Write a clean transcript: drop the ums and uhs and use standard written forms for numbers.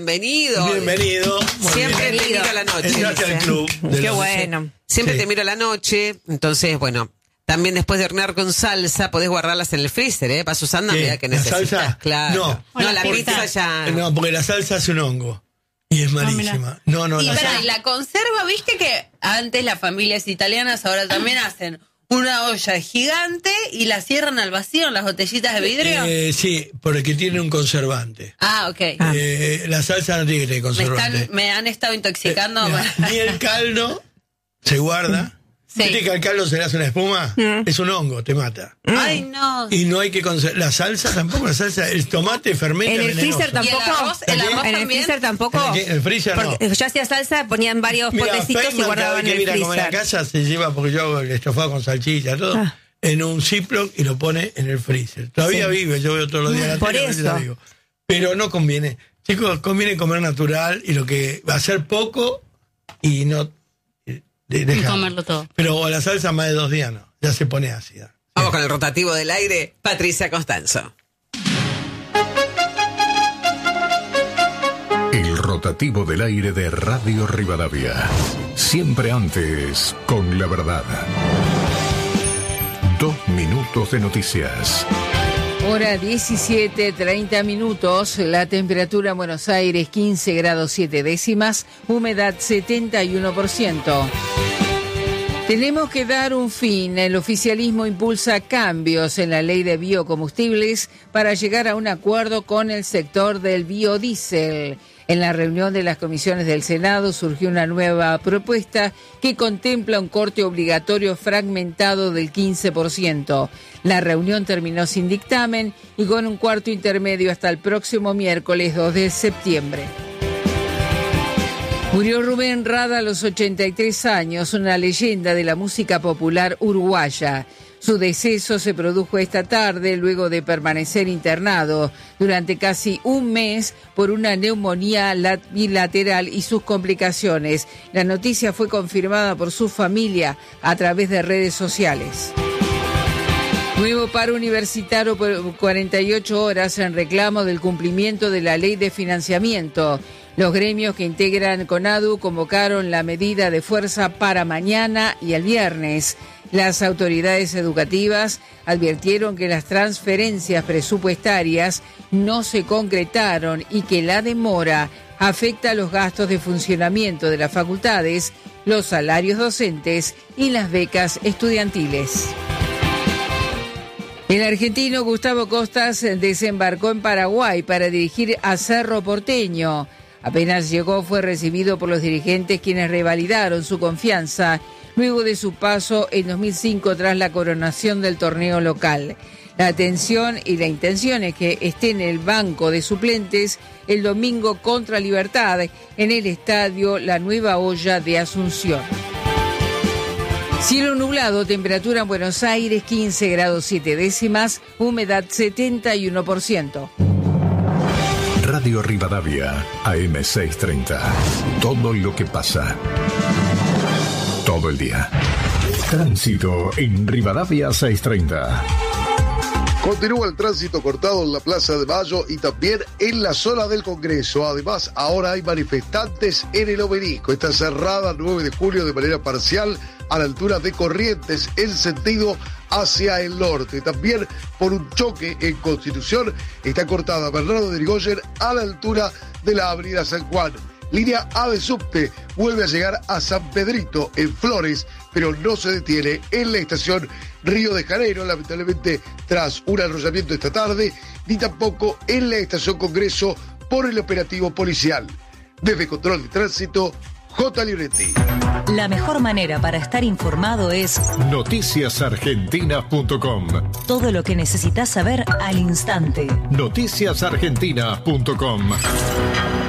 bienvenido. Bienvenido. Siempre te miro a la noche. Entraste al club. Qué bueno. Siempre te miro a la noche, entonces, bueno, también después de hornear con salsa, podés guardarlas en el freezer, ¿eh? Para Susana, ¿Qué? mira que ¿La necesitas. salsa? Claro. No, la pizza ya. No, porque la salsa es un hongo. Y es malísima. No, Y la para la conserva, viste que antes las familias italianas ahora también hacen una olla gigante y la cierran al vacío en las botellitas de vidrio. Sí, porque tiene un conservante. Ah, ok. La salsa no tiene que tener conservante. Me han estado intoxicando. Mira, ni el caldo se guarda. Sí. ¿Viste que al caldo se le hace una espuma? Es un hongo, te mata. Ay, no. Y no hay que conservar. La salsa tampoco, el tomate fermenta En el venenoso. freezer tampoco. ¿Y el arroz En el también? freezer tampoco. En el freezer no. Porque yo hacía salsa, ponían varios Mira, potecitos y Feynman, cada guardaban vez en que el viene a comer a freezer. casa se lleva, porque yo hago el estofado con salchicha, todo, en un Ziploc y lo pone en el freezer. Todavía vive, yo veo todos los días la Por tele, eso. te lo digo. Pero no conviene. Chicos, conviene comer natural y lo que hacer poco y no dejar. Comerlo todo. Pero la salsa más de 2 días no, ya se pone ácida. Vamos con el rotativo del aire, Patricia Constanzo. El rotativo del aire de Radio Rivadavia. Siempre antes, con la verdad. 2 minutos de noticias. Hora 17:30 minutos, la temperatura en Buenos Aires 15 grados 7 décimas, humedad 71%. Tenemos que dar un fin. El oficialismo impulsa cambios en la ley de biocombustibles para llegar a un acuerdo con el sector del biodiesel. En la reunión de las comisiones del Senado surgió una nueva propuesta que contempla un corte obligatorio fragmentado del 15%. La reunión terminó sin dictamen y con un cuarto intermedio hasta el próximo miércoles 2 de septiembre. Murió Rubén Rada a los 83 años, una leyenda de la música popular uruguaya. Su deceso se produjo esta tarde luego de permanecer internado durante casi un mes por una neumonía bilateral y sus complicaciones. La noticia fue confirmada por su familia a través de redes sociales. Nuevo paro universitario por 48 horas en reclamo del cumplimiento de la ley de financiamiento. Los gremios que integran CONADU convocaron la medida de fuerza para mañana y el viernes. Las autoridades educativas advirtieron que las transferencias presupuestarias no se concretaron y que la demora afecta los gastos de funcionamiento de las facultades, los salarios docentes y las becas estudiantiles. El argentino Gustavo Costas desembarcó en Paraguay para dirigir a Cerro Porteño. Apenas llegó, fue recibido por los dirigentes quienes revalidaron su confianza luego de su paso en 2005 tras la coronación del torneo local. La atención y la intención es que esté en el banco de suplentes el domingo contra Libertad en el estadio La Nueva Olla de Asunción. Cielo nublado, temperatura en Buenos Aires 15 grados 7 décimas, humedad 71%. Radio Rivadavia, AM630. Todo lo que pasa. Todo el día. Tránsito en Rivadavia 630. Continúa el tránsito cortado en la Plaza de Mayo y también en la zona del Congreso. Además, ahora hay manifestantes en el Obelisco. Está cerrada 9 de julio de manera parcial a la altura de Corrientes en sentido hacia el norte. También por un choque en Constitución está cortada Bernardo de Irigoyen a la altura de la Avenida San Juan. Línea A de subte vuelve a llegar a San Pedrito en Flores, pero no se detiene en la estación Río de Janeiro, lamentablemente tras un arrollamiento esta tarde, ni tampoco en la estación Congreso por el operativo policial. Desde Control de Tránsito, J. Lionetti. La mejor manera para estar informado es noticiasargentinas.com. todo lo que necesitas saber al instante. Noticiasargentinas.com.